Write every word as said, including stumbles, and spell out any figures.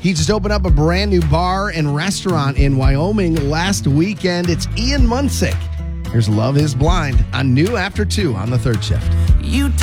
He just opened up a brand new bar and restaurant in Wyoming last weekend. It's Ian Munsick. Here's Love is Blind on New After two on the third shift. You